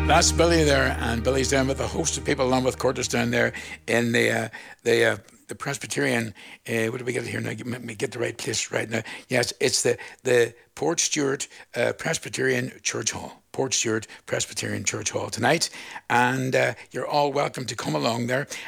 That's Billy there, and Billy's down with a host of people, along with Curtis down there in the Presbyterian. What do we get here now? Let me get the right place right now. Yes, it's the Port Stewart Presbyterian Church Hall. Port Stewart Presbyterian Church Hall tonight, and you're all welcome to come along there.